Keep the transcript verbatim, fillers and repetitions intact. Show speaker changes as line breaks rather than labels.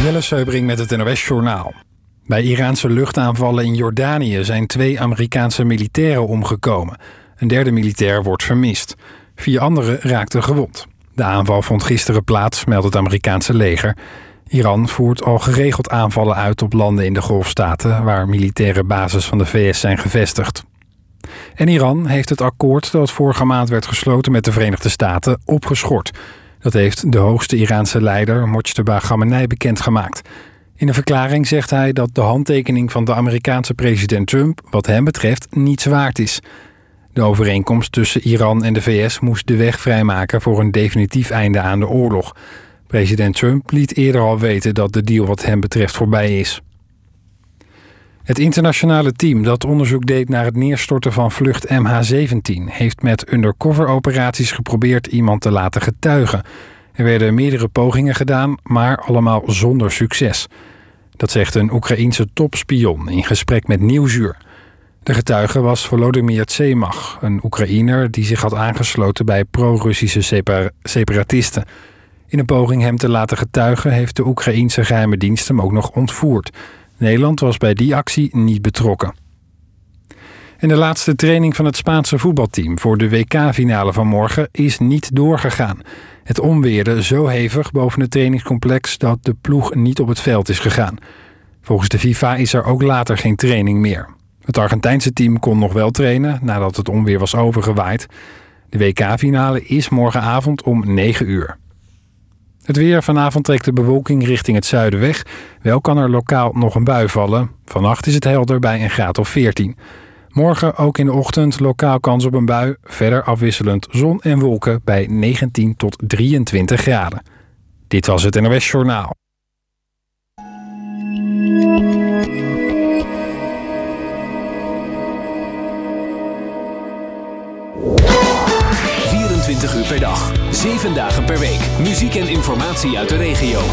Jelle Seubring met het N O S-journaal. Bij Iraanse luchtaanvallen in Jordanië zijn twee Amerikaanse militairen omgekomen. Een derde militair wordt vermist. Vier anderen raakten gewond. De aanval vond gisteren plaats, meldt het Amerikaanse leger. Iran voert al geregeld aanvallen uit op landen in de Golfstaten, waar militaire bases van de V S zijn gevestigd. En Iran heeft het akkoord dat vorige maand werd gesloten met de Verenigde Staten opgeschort. Dat heeft de hoogste Iraanse leider Mojtaba Khamenei bekendgemaakt. In een verklaring zegt hij dat de handtekening van de Amerikaanse president Trump wat hem betreft niets waard is. De overeenkomst tussen Iran en de V S moest de weg vrijmaken voor een definitief einde aan de oorlog. President Trump liet eerder al weten dat de deal wat hem betreft voorbij is. Het internationale team dat onderzoek deed naar het neerstorten van vlucht M H zeventien... heeft met undercover-operaties geprobeerd iemand te laten getuigen. Er werden meerdere pogingen gedaan, maar allemaal zonder succes. Dat zegt een Oekraïense topspion in gesprek met Nieuwsuur. De getuige was Volodymyr Tsemach, een Oekraïner die zich had aangesloten bij pro-Russische separ- separatisten. In een poging hem te laten getuigen heeft de Oekraïense geheime dienst hem ook nog ontvoerd. Nederland was bij die actie niet betrokken. En de laatste training van het Spaanse voetbalteam voor de W K-finale van morgen is niet doorgegaan. Het onweerde zo hevig boven het trainingscomplex dat de ploeg niet op het veld is gegaan. Volgens de FIFA is er ook later geen training meer. Het Argentijnse team kon nog wel trainen nadat het onweer was overgewaaid. De W K-finale is morgenavond om negen uur. Het weer. Vanavond trekt de bewolking richting het zuiden weg. Wel kan er lokaal nog een bui vallen. Vannacht is het helder bij een graad of veertien. Morgen ook in de ochtend lokaal kans op een bui. Verder afwisselend zon en wolken bij negentien tot drieëntwintig graden. Dit was het N O S-journaal.
vierentwintig uur per dag, zeven dagen per week. Muziek en informatie uit de regio.